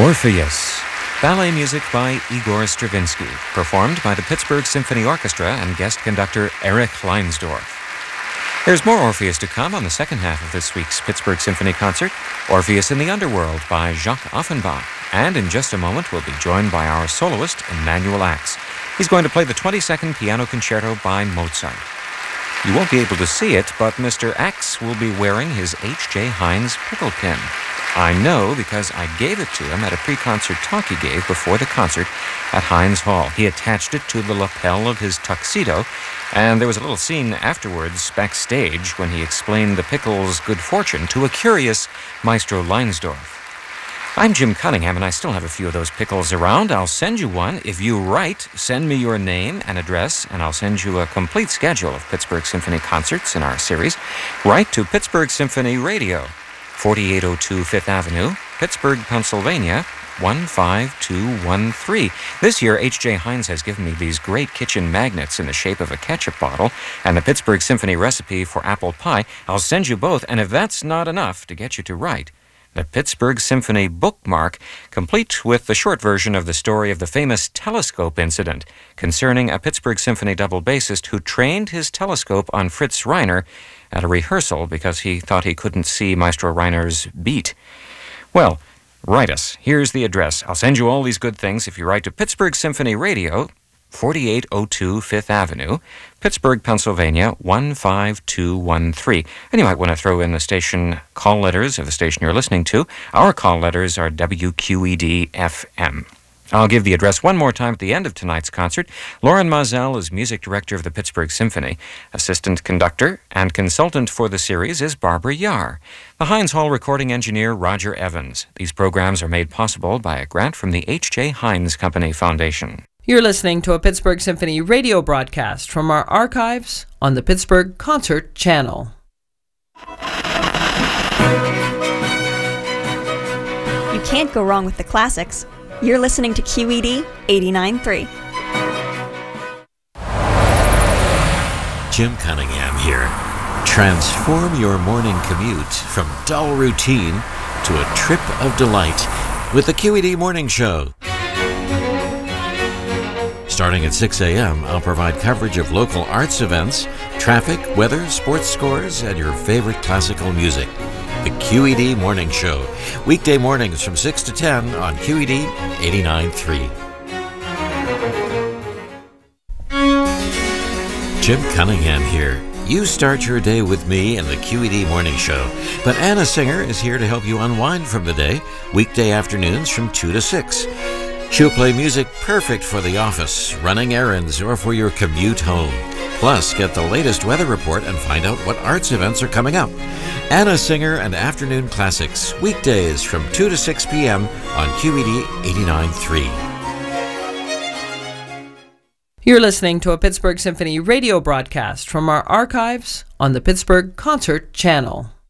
Orpheus, ballet music by Igor Stravinsky, performed by the Pittsburgh Symphony Orchestra and guest conductor Erich Leinsdorf. There's more Orpheus to come on the second half of this week's Pittsburgh Symphony Concert, Orpheus in the Underworld by Jacques Offenbach. And in just a moment, we'll be joined by our soloist, Emanuel Ax. He's going to play the 22nd Piano Concerto by Mozart. You won't be able to see it, but Mr. Ax will be wearing his H.J. Heinz pickle pin. I know because I gave it to him at a pre-concert talk he gave before the concert at Heinz Hall. He attached it to the lapel of his tuxedo, and there was a little scene afterwards backstage when he explained the pickle's good fortune to a curious Maestro Leinsdorf. I'm Jim Cunningham, and I still have a few of those pickles around. I'll send you one. If you write, send me your name and address, and I'll send you a complete schedule of Pittsburgh Symphony concerts in our series. Write to Pittsburgh Symphony Radio, 4802 Fifth Avenue, Pittsburgh, Pennsylvania, 15213. This year, H.J. Heinz has given me these great kitchen magnets in the shape of a ketchup bottle and the Pittsburgh Symphony recipe for apple pie. I'll send you both, and if that's not enough to get you to write, the Pittsburgh Symphony bookmark, complete with the short version of the story of the famous telescope incident concerning a Pittsburgh Symphony double bassist who trained his telescope on Fritz Reiner at a rehearsal because he thought he couldn't see Maestro Reiner's beat. Well, write us. Here's the address. I'll send you all these good things if you write to Pittsburgh Symphony Radio, 4802 Fifth Avenue, Pittsburgh, Pennsylvania, 15213. And you might want to throw in the station call letters of the station you're listening to. Our call letters are WQED-FM. I'll give the address one more time at the end of tonight's concert. Lauren Mazel is music director of the Pittsburgh Symphony. Assistant conductor and consultant for the series is Barbara Yar. The Heinz Hall recording engineer, Roger Evans. These programs are made possible by a grant from the H.J. Heinz Company Foundation. You're listening to a Pittsburgh Symphony radio broadcast from our archives on the Pittsburgh Concert Channel. You can't go wrong with the classics. You're listening to QED 89.3. Jim Cunningham here. Transform your morning commute from dull routine to a trip of delight with the QED Morning Show. Starting at 6 a.m., I'll provide coverage of local arts events, traffic, weather, sports scores, and your favorite classical music. The QED Morning Show, weekday mornings from 6 to 10 on QED 89.3. Jim Cunningham here. You start your day with me in the QED Morning Show, but Anna Singer is here to help you unwind from the day, weekday afternoons from 2 to 6. She'll play music perfect for the office, running errands, or for your commute home. Plus, get the latest weather report and find out what arts events are coming up. Anna Singer and Afternoon Classics, weekdays from 2 to 6 p.m. on QED 89.3. You're listening to a Pittsburgh Symphony radio broadcast from our archives on the Pittsburgh Concert Channel.